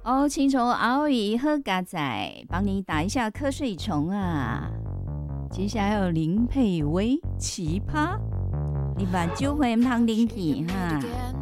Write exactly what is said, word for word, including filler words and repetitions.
哦，青虫熬姨喝嘎仔，帮你打一下瞌睡虫啊。接下来还有林佩薇，奇葩，你把酒会唔通啉去哈？